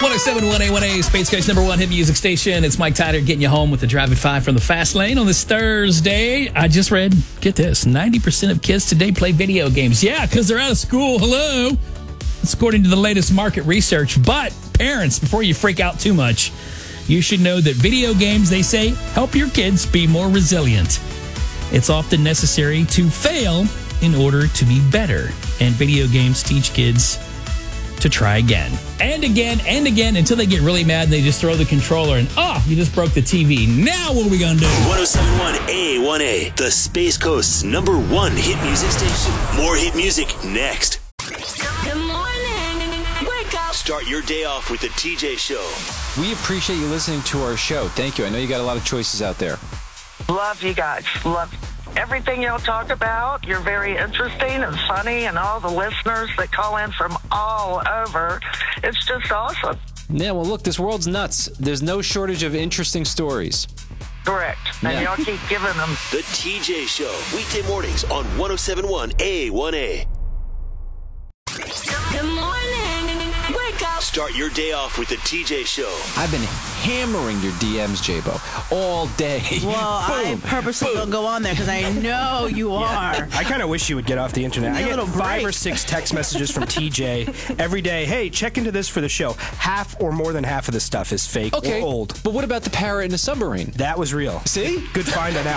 107.1 A1A, Space Coast number one hit music station. It's Mike Tyler getting you home with the Drive at 5 from the Fast Lane on this Thursday. I just read, get this, 90% of kids today play video games. Yeah, because they're out of school. Hello. That's according to the latest market research. But parents, before you freak out too much, you should know that video games, they say, help your kids be more resilient. It's often necessary to fail in order to be better. And video games teach kids to try again and again and again until they get really mad and they just throw the controller and, you just broke the TV. Now what are we going to do? 107.1 A1A, the Space Coast's number one hit music station. More hit music next. Good morning. Wake up. Start your day off with the TJ Show. We appreciate you listening to our show. Thank you. I know you got a lot of choices out there. Love you guys. Love everything y'all talk about. You're very interesting and funny, and all the listeners that call in from all over. It's just awesome. Yeah, well, look, this world's nuts. There's no shortage of interesting stories. Correct. And y'all keep giving them. The TJ Show, weekday mornings on 107.1 A1A. Good morning. Wake up. Start your day off with the TJ Show. I've been hammering your DMs, J-Bo, all day. Well, I purposely don't go on there because I know you are. I kind of wish you would get off the internet. I get 5 or 6 text messages from TJ every day. Hey, check into this for the show. Half or more than half of the stuff is fake or old. But what about the parrot in a submarine? That was real. See? Good find on that.